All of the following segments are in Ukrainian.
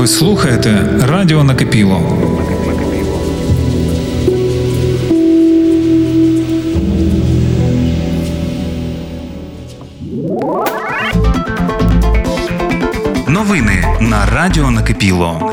Ви слухаєте Радіо Накипіло. Новини на Радіо Накипіло.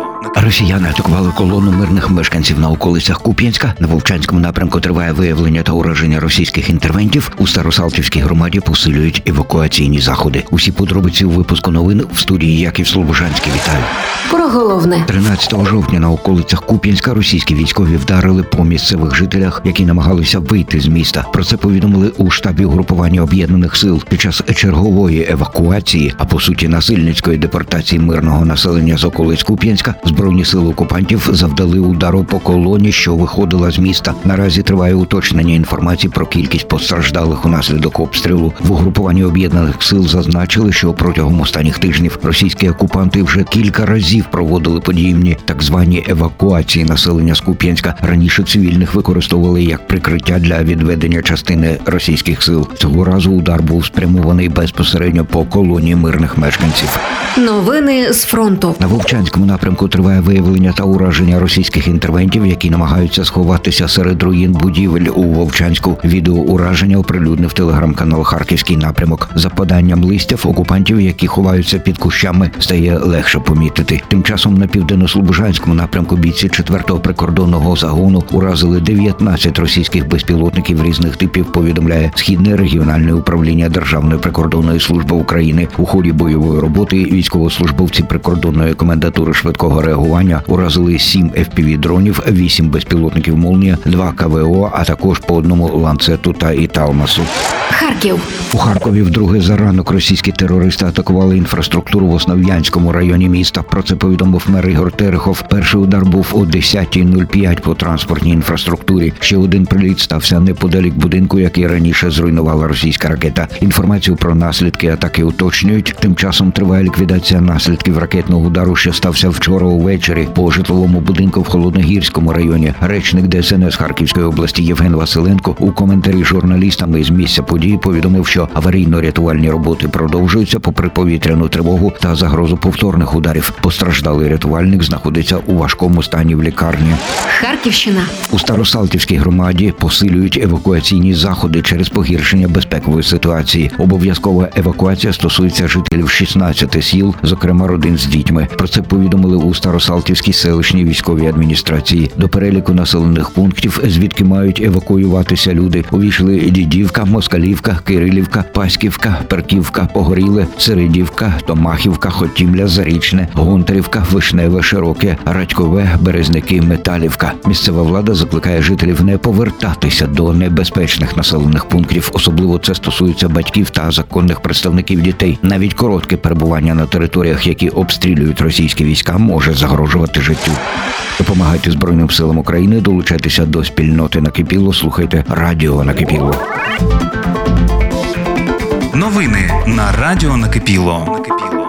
Росіяни атакували колону мирних мешканців на околицях Куп'янська. На Вовчанському напрямку триває виявлення та ураження російських інтервентів. У Старосалтівській громаді посилюють евакуаційні заходи. Усі подробиці у випуску новин в студії Яків Слобожанський. Вітаю. Про головне. 13 жовтня на околицях Куп'янська російські військові вдарили по місцевих жителях, які намагалися вийти з міста. Про це повідомили у штабі угрупування об'єднаних сил. Під час чергової евакуації, а по суті насильницької депортації мирного населення з околиць Куп'янська, Збройні сили окупантів завдали удару по колоні, що виходила з міста. Наразі триває уточнення інформації про кількість постраждалих унаслідок обстрілу. В угрупуванні об'єднаних сил зазначили, що протягом останніх тижнів російські окупанти вже кілька разів проводили подібні так звані евакуації населення з Куп'янська. Раніше цивільних використовували як прикриття для відведення частини російських сил. Цього разу удар був спрямований безпосередньо по колонії мирних мешканців. Новини з фронту. На Вовчанському напрямку триває виявлення та ураження російських інтервентів, які намагаються сховатися серед руїн будівель у Вовчанську. Відео ураження оприлюднив телеграм-канал «Харківський напрямок». За поданням листів, окупантів, які ховаються під кущами, стає легше помітити. Тим часом на Південно-Слобожанському напрямку бійці 4-го прикордонного загону уразили 19 російських безпілотників різних типів, повідомляє Східне регіональне управління Державної прикордонної служби України. У ході бойової роботи військовослужбовці прикордонної комендатури швидкого реагування уразили 7 FPV-дронів, 8 безпілотників «Молнія», 2 КВО, а також по одному ланцету та італмасу. Харків. У Харкові вдруге за ранок російські терористи атакували інфраструктуру в Основ'янському районі міста. Про це повідомив мер Ігор Терехов. Перший удар був о 10:05 по транспортній інфраструктурі. Ще один приліт стався неподалік будинку, який раніше зруйнувала російська ракета. Інформацію про наслідки атаки уточнюють. Тим часом триває ліквідація наслідків ракетного удару, що стався вчора увечері по житловому будинку в Холодногірському районі. Речник ДСНС Харківської області Євген Василенко у коментарі журналістам із місця події повідомив, що аварійно-рятувальні роботи продовжуються попри повітряну тривогу та загрозу повторних ударів. Постраждалий рятувальник знаходиться у важкому стані в лікарні. Харківщина. У Старосалтівській громаді посилюють евакуаційні заходи через погіршення безпекової ситуації. Обов'язкова евакуація стосується жителів 16 сіл, зокрема родин з дітьми. Про це повідомили у Старосалтівській селищній військовій адміністрації. До переліку населених пунктів, звідки мають евакуюватися люди, увійшли Дідівка, Москалівка, Кирилівка, Паськівка, Перківка, Погоріле, Середівка, Томахівка, Хотімля, Зарічне, Гонтарівка, Вишневе, Широке, Радькове, Березники, Металівка. Місцева влада закликає жителів не повертатися до небезпечних населених пунктів. Особливо це стосується батьків та законних представників дітей. Навіть коротке перебування на територіях, які обстрілюють російські війська, може загрожувати життю. Допомагайте Збройним силам України, долучайтеся до спільноти Накипіло, слухайте Радіо Накипіло. Новини на Радіо Накипіло.